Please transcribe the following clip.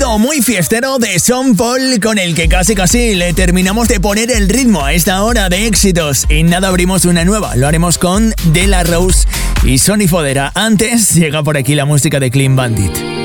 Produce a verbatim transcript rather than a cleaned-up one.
sonido muy fiestero de Sean Paul, con el que casi casi le terminamos de poner el ritmo a esta hora de éxitos. Y nada, abrimos una nueva. Lo haremos con De La Rose y Sonny Fodera. Antes llega por aquí la música de Clean Bandit.